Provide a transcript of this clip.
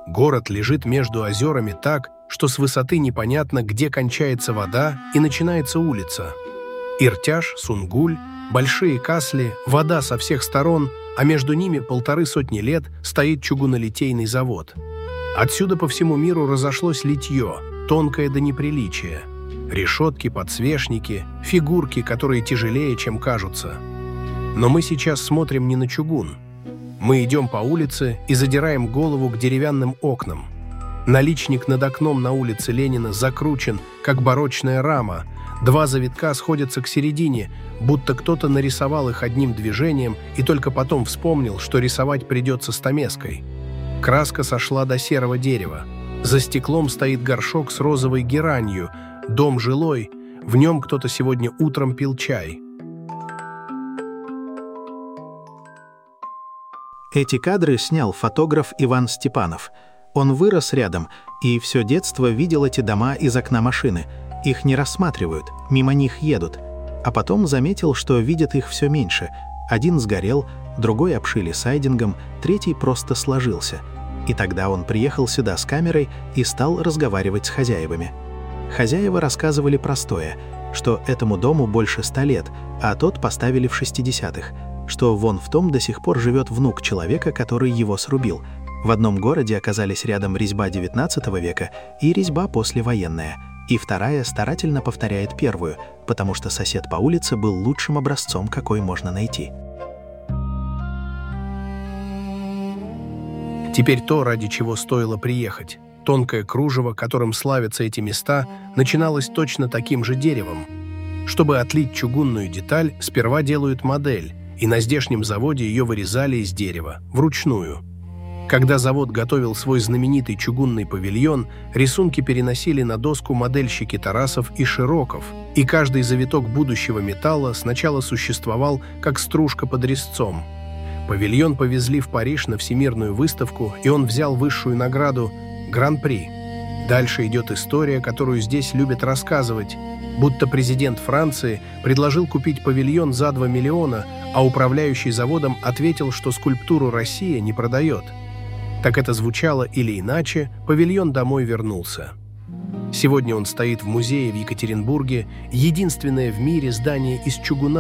Город лежит между озерами так, что с высоты непонятно, где кончается вода и начинается улица. Иртяш, Сунгуль, Большие Касли, вода со всех сторон, а между ними 150 лет стоит чугунолитейный завод. Отсюда по всему миру разошлось литье, тонкое до неприличия. Решетки, подсвечники, фигурки, которые тяжелее, чем кажутся. Но мы сейчас смотрим не на чугун. Мы идем по улице и задираем голову к деревянным окнам. Наличник над окном на улице Ленина закручен, как барочная рама. Два завитка сходятся к середине, будто кто-то нарисовал их одним движением и только потом вспомнил, что рисовать придется стамеской. Краска сошла до серого дерева. За стеклом стоит горшок с розовой геранью. Дом жилой, в нем кто-то сегодня утром пил чай. Эти кадры снял фотограф Иван Степанов. Он вырос рядом и все детство видел эти дома из окна машины. Их не рассматривают, мимо них едут. А потом заметил, что видят их все меньше. Один сгорел, другой обшили сайдингом, третий просто сложился. И тогда он приехал сюда с камерой и стал разговаривать с хозяевами. Хозяева рассказывали простое, что этому дому больше 100 лет, а тот поставили в 60-х, что вон в том до сих пор живет внук человека, который его срубил. В одном городе оказались рядом резьба XIX века и резьба послевоенная, и вторая старательно повторяет первую, потому что сосед по улице был лучшим образцом, какой можно найти. Теперь то, ради чего стоило приехать. Тонкое кружево, которым славятся эти места, начиналось точно таким же деревом. Чтобы отлить чугунную деталь, сперва делают модель, и на здешнем заводе ее вырезали из дерева, вручную. Когда завод готовил свой знаменитый чугунный павильон, рисунки переносили на доску модельщики Тарасов и Широков, и каждый завиток будущего металла сначала существовал как стружка под резцом. Павильон повезли в Париж на Всемирную выставку, и он взял высшую награду Гран-при. Дальше идет история, которую здесь любят рассказывать, будто президент Франции предложил купить павильон за 2 миллиона, а управляющий заводом ответил, что скульптуру «Россия» не продает. Так это звучало или иначе, павильон домой вернулся. Сегодня он стоит в музее в Екатеринбурге, единственное в мире здание из чугуна,